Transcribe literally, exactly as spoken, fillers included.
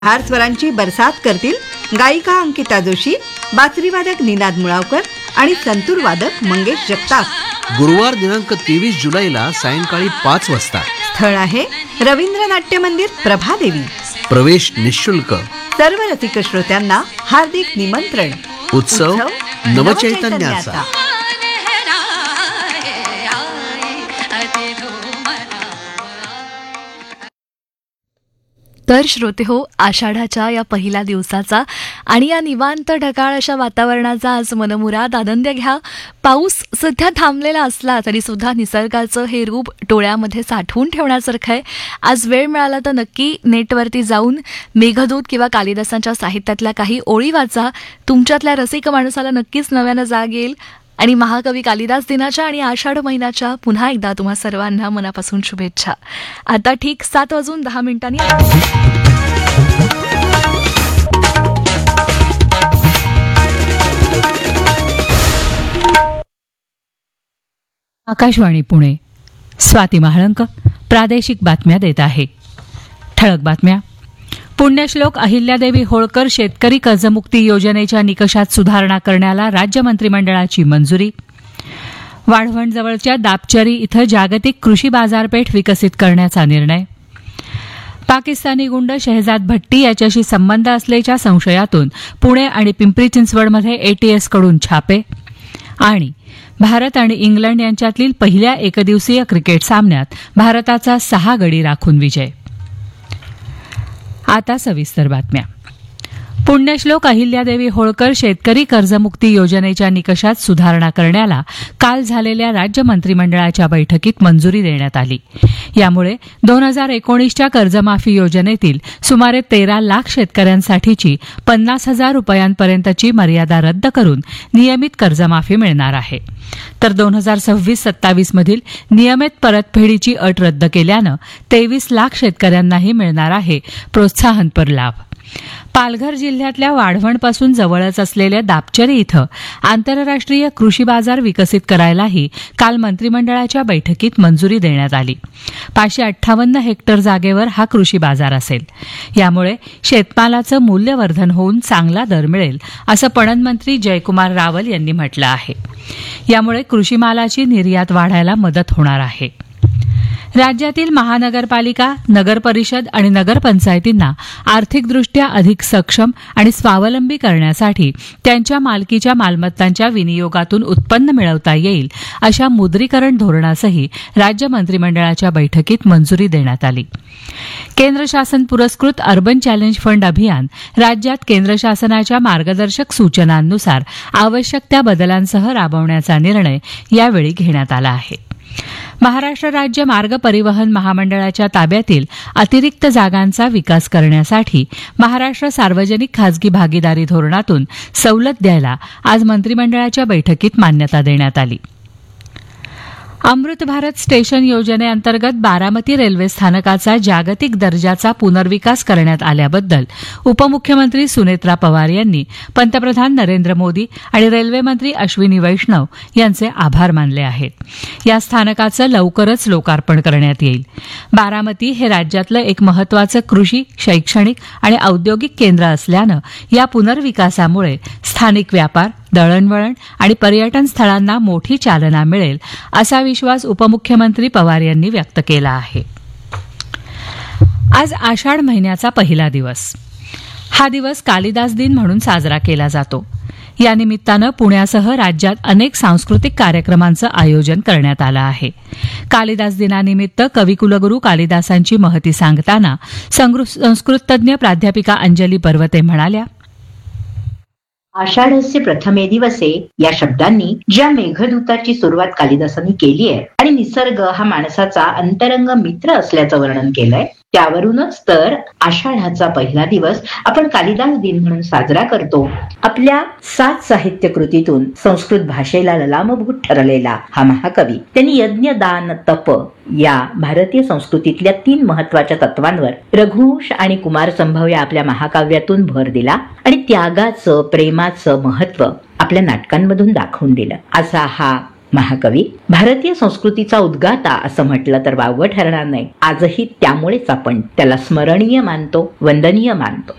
हार स्वरांची बरसात करतील गायिका अंकिता जोशी, बासरीवादक निनाद मुळावकर आणि संतूर वादक मंगेश जगताप. गुरुवार दिनांक तेवीस जुलैला सायंकाळी पाच वाजता. स्थळ आहे रवींद्र नाट्य मंदिर, प्रभादेवी. प्रवेश निशुल्क. सर्व रसिक श्रोत्यांना हार्दिक निमंत्रण. उत्सव नवचैतन्याचा. तर श्रोते हो, आषाढाच्या या पहिल्या दिवसाचा आणि या निवांत ढगाळ अशा वातावरणाचा आज मनमुराद आनंद घ्या. पाऊस सध्या थांबलेला असला तरी सुद्धा निसर्गाचं हे रूप डोळ्यामध्ये साठवून ठेवण्यासारखं आहे. आज वेळ मिळाला तर नक्की नेटवरती जाऊन मेघदूत किंवा कालिदासांच्या साहित्यातल्या काही ओळी वाचा. तुमच्यातल्या रसिक माणसाला नक्कीच नव्यानं जाग येईल. आणि महाकवी कालिदास दिनाच्या आणि आषाढ महिन्याच्या पुन्हा एकदा तुम्हा सर्वांना मनापासून शुभेच्छा. आता ठीक सात वाजून दहा मिनिटांनी आकाशवाणी पुणे. स्वाती महाळंक प्रादेशिक बातम्या देत आहे. ठळक बातम्या. पुण्यश्लोक अहिल्यादेवी होळकर शेतकरी कर्जमुक्ती योजनेच्या निकषात सुधारणा करण्याला राज्य मंत्रिमंडळाची मंजुरी. वाढवणजवळच्या दापचरी इथं जागतिक कृषी बाजारपेठ विकसित करण्याचा निर्णय. पाकिस्तानी गुंड शहजाद भट्टी याच्याशी संबंध असल्याच्या संशयातून पुणे आणि पिंपरी चिंचवडमध्ये एटीएसकडून छापे. आणि भारत आणि इंग्लंड यांच्यातील पहिल्या एकदिवसीय क्रिकेट सामन्यात भारताचा सहा गडी राखून विजय. आता सविस्तर बातम्या. पुण्यश्लोक अहिल्यादेवी होळकर शेतकरी कर्जमुक्ती योजनेच्या निकषात सुधारणा करण्याला काल झालेल्या राज्य मंत्रिमंडळाच्या बैठकीत मंजुरी देण्यात आली. यामुळे दोन हजार एकोणीसच्या कर्जमाफी योजनेतील सुमारे तेरा लाख शेतकऱ्यांसाठीची पन्नास हजार रुपयांपर्यंतची मर्यादा रद्द करून नियमित कर्जमाफी मिळणार आहे. तर दोन हजार सव्वीस सत्तावीस मधील नियमित परतफेडीची अट रद्द केल्यानं तेवीस लाख शेतकऱ्यांनाही मिळणार आहे प्रोत्साहनपर लाभ. पालघर जिल्ह्यातल्या वाढवणपासून जवळच असलेल्या दापचरी इथं आंतरराष्ट्रीय कृषी बाजार विकसित करायलाही काल मंत्रिमंडळाच्या बैठकीत मंजुरी देण्यात आली. पाचशे अठ्ठावन्न हेक्टर जागेवर हा कृषी बाजार असेल. यामुळे शेतमालाचं मूल्यवर्धन होऊन चांगला दर मिळेल असं पणन मंत्री जयकुमार रावल यांनी म्हटलं आहे. यामुळे कृषी मालाची निर्यात वाढायला मदत होणार आहे. राज्यातील महानगरपालिका, नगरपरिषद आणि नगरपंचायतींना आर्थिकदृष्ट्या अधिक सक्षम आणि स्वावलंबी करण्यासाठी त्यांच्या मालकीच्या मालमत्तांच्या विनियोगातून उत्पन्न मिळवता येईल अशा मुद्रीकरण धोरणासही राज्य मंत्रिमंडळाच्या बैठकीत मंजुरी देण्यात आली. केंद्र शासन पुरस्कृत अर्बन चॅलेंज फंड अभियान राज्यात केंद्र शासनाच्या मार्गदर्शक सूचनांनुसार आवश्यक त्या बदलांसह राबवण्याचा निर्णय यावेळी घेण्यात आला आहे. महाराष्ट्र राज्य मार्ग परिवहन महामंडळाच्या ताब्यातील अतिरिक्त जागांचा विकास करण्यासाठी महाराष्ट्र सार्वजनिक खासगी भागीदारी धोरणातून सवलत द्यायला आज मंत्रिमंडळाच्या बैठकीत मान्यता देण्यात आली. अमृत भारत स्टेशन योजनेअंतर्गत बारामती रेल्वे स्थानकाचा जागतिक दर्जाचा पुनर्विकास करण्यात आल्याबद्दल उपमुख्यमंत्री सुनेत्रा पवार यांनी पंतप्रधान नरेंद्र मोदी आणि रेल्वेमंत्री अश्विनी वैष्णव यांचे आभार मानले आहेत. या स्थानकाचं लवकरच लोकार्पण करण्यात येईल. बारामती हे राज्यातलं एक महत्वाचं कृषी, शैक्षणिक आणि औद्योगिक केंद्र असल्यानं या पुनर्विकासामुळे स्थानिक व्यापार, दळणवळण आणि पर्यटन स्थळांना मोठी चालना मिळेल असा विश्वास उपमुख्यमंत्री पवार यांनी व्यक्त केला आहे. आज आषाढ महिन्याचा पहिला दिवस. हा दिवस कालिदास दिन म्हणून साजरा केला जातो. या निमित्तानं पुण्यासह राज्यात अनेक सांस्कृतिक कार्यक्रमांचं आयोजन करण्यात आलं आहे. कालिदास दिनानिमित्त कविकुलगुरू कालिदासांची महती सांगताना संस्कृतज्ञ प्राध्यापिका अंजली पर्वते म्हणाल्या, आषाढस्य प्रथमे दिवसे या शब्दांनी ज्या मेघदूताची सुरुवात कालिदासांनी केली आहे आणि निसर्ग हा माणसाचा अंतरंग मित्र असल्याचं वर्णन केलंय, त्यावरूनच तर आषाढाचा पहिला दिवस आपण कालिदास दिन म्हणून साजरा करतो. आपल्या सात साहित्य कृतीतून संस्कृत भाषेला ललामभूत ठरलेला हा महाकवी त्यांनी यज्ञ, दान, तप या भारतीय संस्कृतीतल्या तीन महत्वाच्या तत्वांवर रघुवंश आणि कुमारसंभव या आपल्या महाकाव्यातून भर दिला आणि त्यागाचं, प्रेमाचं महत्व आपल्या नाटकांमधून दाखवून दिलं. असा हा महाकवी भारतीय संस्कृतीचा उद्गाता असं म्हटलं तर वावगं ठरणार नाही. आजही त्यामुळेच आपण त्याला स्मरणीय मानतो, वंदनीय मानतो.